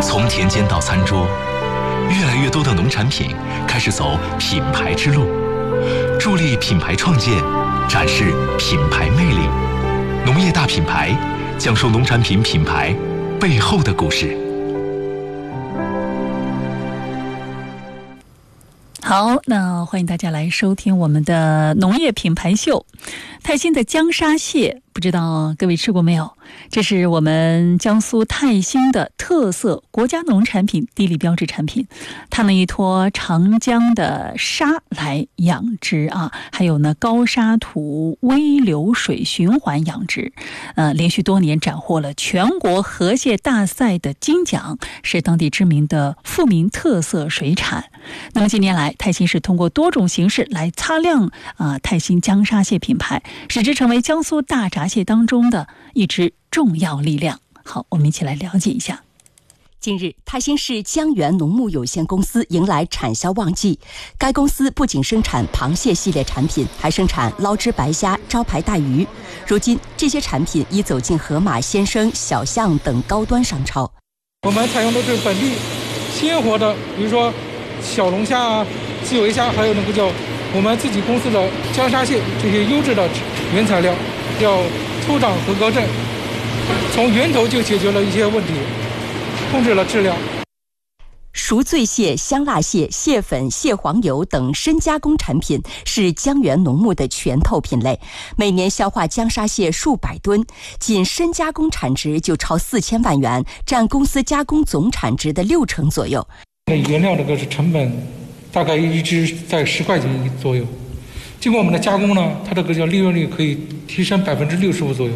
从田间到餐桌，越来越多的农产品开始走品牌之路，助力品牌创建，展示品牌魅力。农业大品牌，讲述农产品品牌背后的故事。 好，那欢迎大家来收听我们的农业品牌秀。泰兴的江沙蟹，不知道各位吃过没有？这是我们江苏泰兴的特色国家农产品地理标志产品。它呢依托长江的沙来养殖啊，还有呢高沙土微流水循环养殖，连续多年斩获了全国河蟹大赛的金奖，是当地知名的富民特色水产。那么近年来，泰兴是通过多种形式来擦亮泰兴江沙蟹品牌，使之成为江苏大闸蟹当中的一支重要力量。好，我们一起来了解一下。 近日，泰兴市江源农牧有限公司迎来产销旺季。该公司不仅生产螃蟹系列产品，还生产捞汁白虾、招牌带鱼。如今，这些产品已走进盒马鲜生、小象等高端商超。 我们采用的是本地鲜活的，比如说小龙虾啊、基围虾，还有那个叫我们自己公司的江沙蟹，这些优质的原材料，要土长合格证，从源头就解决了一些问题，控制了质量。 熟醉蟹、香辣蟹、蟹粉、蟹黄油等深加工产品是江源农牧的全透品类，每年消化江沙蟹数百吨，仅深加工产值就超4000万元，占公司加工总产值的60%左右。 原料这个是成本大概一只在10块钱左右，经过我们的加工呢，它这个叫利润率可以提升65%左右。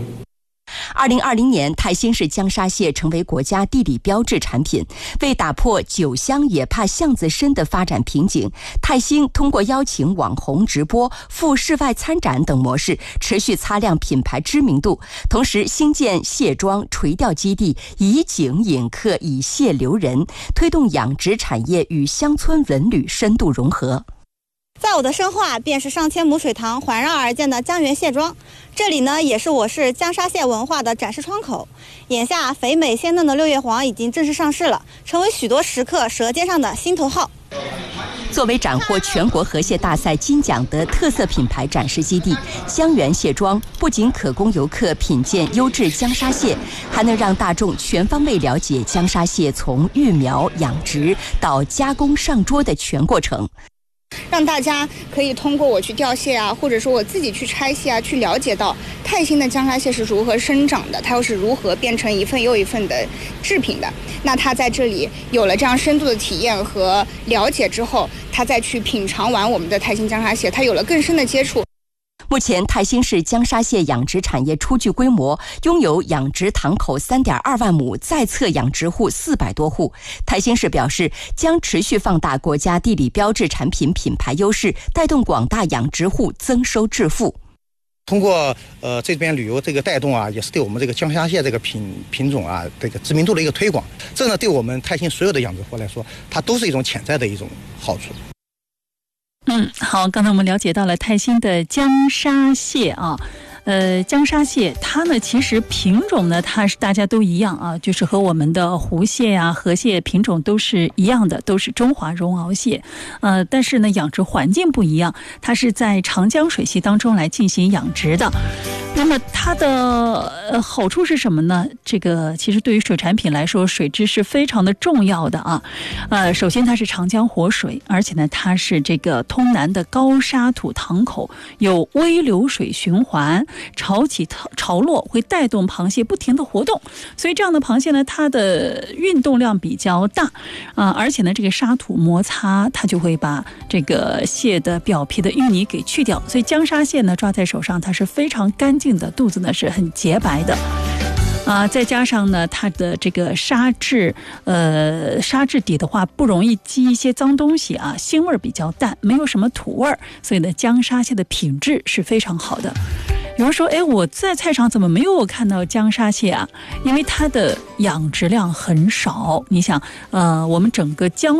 2020年，泰兴市江沙蟹成为国家地理标志产品。为打破酒香也怕巷子深的发展瓶颈，泰兴通过邀请网红直播、赴室外参展等模式，持续擦亮品牌知名度。同时，兴建蟹庄、垂钓基地，以景引客，以蟹留人，推动养殖产业与乡村文旅深度融合。 在我的身后便是上千亩水塘环绕而建的江源蟹庄，这里呢也是我市江沙蟹文化的展示窗口。眼下肥美鲜嫩的六月黄已经正式上市了，成为许多食客舌尖上的心头好。 作为斩获全国河蟹大赛金奖的特色品牌展示基地，江源蟹庄不仅可供游客品鉴优质江沙蟹，还能让大众全方位了解江沙蟹从育苗、养殖到加工上桌的全过程。 让大家可以通过我去钓蟹啊，或者说我自己去拆蟹啊，去了解到泰兴的江沙蟹是如何生长的，它又是如何变成一份又一份的制品的。那他在这里有了这样深度的体验和了解之后，他再去品尝完我们的泰兴江沙蟹，他有了更深的接触。 目前，泰兴市江沙蟹养殖产业初具规模，拥有养殖塘口3.2万亩，在册养殖户400多户。泰兴市表示，将持续放大国家地理标志产品品牌优势，带动广大养殖户增收致富。 通过这边旅游这个带动啊，也是对我们这个江沙蟹这个品种啊这个知名度的一个推广。这呢，对我们泰兴所有的养殖户来说，它都是一种潜在的一种好处。 好，刚才我们了解到了泰兴的江沙蟹啊。江沙蟹它呢其实品种呢它是大家都一样啊，就是和我们的湖蟹啊、河蟹品种都是一样的，都是中华绒螯蟹。但是呢养殖环境不一样，它是在长江水系当中来进行养殖的。那么它的好处是什么呢？这个其实对于水产品来说，水质是非常的重要的啊。首先它是长江活水，而且呢它是这个通南的高沙土塘口，有微流水循环，潮起潮落会带动螃蟹不停的活动，所以这样的螃蟹呢，它的运动量比较大而且呢这个沙土摩擦它就会把这个蟹的表皮的淤泥给去掉，所以江沙蟹呢抓在手上它是非常干净的，肚子呢是很洁白的。再加上呢，它的这个沙质底的话不容易积一些脏东西啊，腥味比较淡，没有什么土味，所以呢，江沙蟹的品质是非常好的。有人说，我在菜场怎么没有看到江沙蟹啊？因为它的养殖量很少。你想，我们整个江